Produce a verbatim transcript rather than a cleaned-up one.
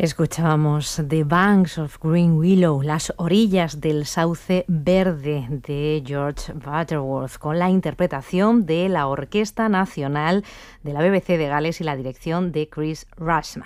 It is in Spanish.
Escuchábamos The Banks of Green Willow, las orillas del sauce verde de George Butterworth, con la interpretación de la Orquesta Nacional de la B B C de Gales y la dirección de Chris Rushman.